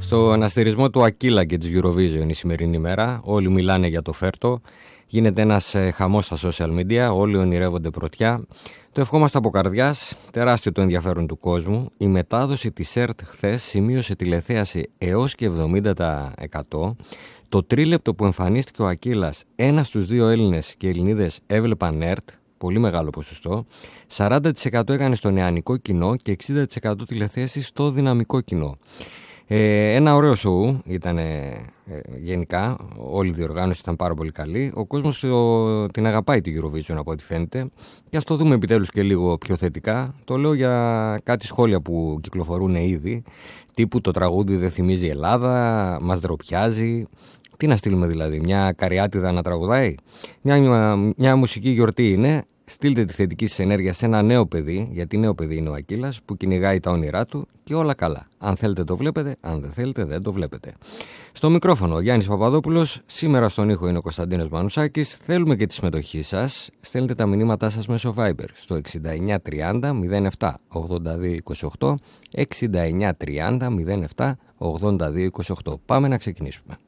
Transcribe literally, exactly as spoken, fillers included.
Στον αστερισμό του Aquila και της Eurovision η σημερινή μέρα, όλοι μιλάνε για το φέρτο, γίνεται ένας χαμός στα social media, όλοι ονειρεύονται πρωτιά. Το ευχόμαστε από καρδιάς, τεράστιο το ενδιαφέρον του κόσμου. Η μετάδοση της ΕΡΤ χθες σημείωσε τηλεθέαση έως και εβδομήντα τοις εκατό. Το τρίλεπτο που εμφανίστηκε ο Ακύλας, ένας στους δύο Έλληνες και Ελληνίδες έβλεπαν ΕΡΤ, πολύ μεγάλο ποσοστό. σαράντα τοις εκατό έκανε στο νεανικό κοινό και εξήντα τοις εκατό τηλεθέαση στο δυναμικό κοινό. Ε, ένα ωραίο σοου ήταν ε, γενικά, όλη η διοργάνωση ήταν πάρα πολύ καλή. Ο κόσμος το, την αγαπάει τη Eurovision από ό,τι φαίνεται. Και ας το δούμε επιτέλους και λίγο πιο θετικά. Το λέω για κάτι σχόλια που κυκλοφορούν ήδη, τύπου το τραγούδι δεν θυμίζει Ελλάδα, μας ντροπιάζει. Τι να στείλουμε δηλαδή, μια καριάτιδα να τραγουδάει? Μια, μια, μια μουσική γιορτή είναι. Στείλτε τη θετική σας ενέργεια σε ένα νέο παιδί, γιατί νέο παιδί είναι ο Ακύλας, που κυνηγάει τα όνειρά του και όλα καλά. Αν θέλετε το βλέπετε, αν δεν θέλετε δεν το βλέπετε. Στο μικρόφωνο ο Γιάννης Παπαδόπουλος, σήμερα στον ήχο είναι ο Κωνσταντίνος Μανουσάκης. Θέλουμε και τη συμμετοχή σας. Στέλνετε τα μηνύματά σας μέσω Viber στο εξήντα εννιά τριάντα μηδέν επτά ογδόντα δύο είκοσι οκτώ, εξήντα εννιά τριάντα μηδέν επτά ογδόντα δύο είκοσι οκτώ. Πάμε να ξεκινήσουμε.